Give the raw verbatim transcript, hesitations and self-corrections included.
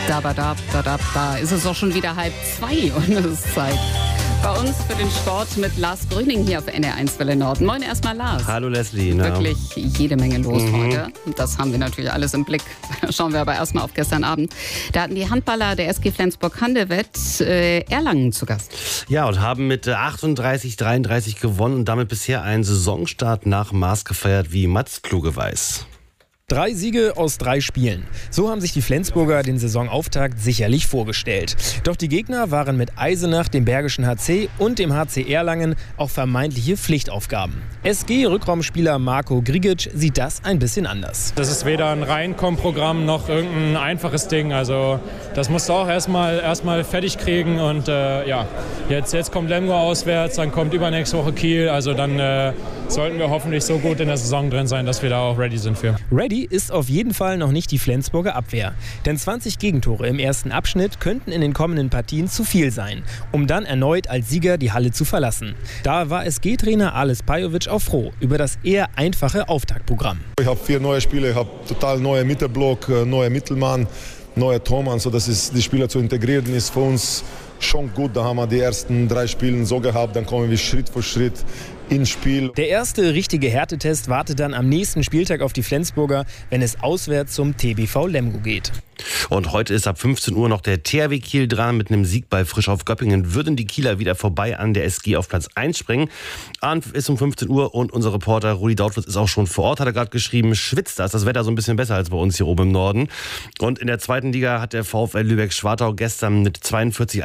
Da, da, da, da, da ist es auch schon wieder halb zwei und es ist Zeit bei uns für den Sport mit Lars Gröning hier auf N R eins Welle Nord. Moin erstmal Lars. Hallo Leslie. Na. Wirklich jede Menge los mhm. heute. Das haben wir natürlich alles im Blick. Schauen wir aber erstmal auf gestern Abend. Da hatten die Handballer der S G Flensburg-Handewitt äh, Erlangen zu Gast. Ja, und haben mit achtunddreißig dreiunddreißig gewonnen und damit bisher einen Saisonstart nach Maß gefeiert, wie Mats Kluge weiß. Drei Siege aus drei Spielen. So haben sich die Flensburger den Saisonauftakt sicherlich vorgestellt. Doch die Gegner waren mit Eisenach, dem Bergischen H C und dem H C Erlangen auch vermeintliche Pflichtaufgaben. S G-Rückraumspieler Marco Grigic sieht das ein bisschen anders. Das ist weder ein Reinkomm-Programm noch irgendein einfaches Ding. Also das musst du auch erstmal erstmal fertig kriegen. Und äh, ja, jetzt, jetzt kommt Lemgo auswärts, dann kommt übernächste Woche Kiel. Also dann äh, sollten wir hoffentlich so gut in der Saison drin sein, dass wir da auch ready sind für. Ready ist auf jeden Fall noch nicht die Flensburger Abwehr. Denn zwanzig Gegentore im ersten Abschnitt könnten in den kommenden Partien zu viel sein, um dann erneut als Sieger die Halle zu verlassen. Da war S G-Trainer Ales Pajovic auch froh über das eher einfache Auftaktprogramm. Ich habe vier neue Spieler, ich habe total neue Mittelblock, neue Mittelmann, neue Tormann, so dass es die Spieler zu integrieren ist für uns schon gut. Da haben wir die ersten drei Spiele so gehabt, dann kommen wir Schritt für Schritt ins Spiel. Der erste richtige Härtetest wartet dann am nächsten Spieltag auf die Flensburger, wenn es auswärts zum T B V Lemgo geht. Und heute ist ab fünfzehn Uhr noch der T H W Kiel dran. Mit einem Sieg bei Frisch auf Göppingen würden die Kieler wieder vorbei an der S G auf Platz eins springen. Abend ist um fünfzehn Uhr und unser Reporter Rudi Dautwitz ist auch schon vor Ort, hat er gerade geschrieben, schwitzt das. Das Wetter so ein bisschen besser als bei uns hier oben im Norden. Und in der zweiten Liga hat der VfL Lübeck-Schwartau gestern mit zweiundvierzig